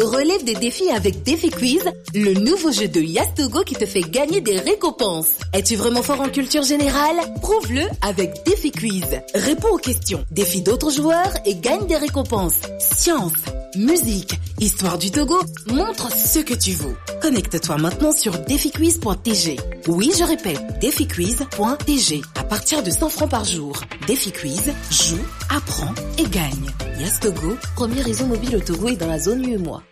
Relève des défis avec Défi Quiz, le nouveau jeu de Yastogo qui te fait gagner des récompenses. Es-tu vraiment fort en culture générale? Prouve-le avec Défi Quiz. Réponds aux questions, défie d'autres joueurs et gagne des récompenses. Science, musique, histoire du Togo, montre ce que tu vaux. Connecte-toi maintenant sur défiquiz.tg. Oui, je répète, défiquiz.tg. À partir de 100 francs par jour. Défi Quiz, joue, apprends et gagne. Yastogo, premier réseau mobile au Togo et dans la zone UEMOA.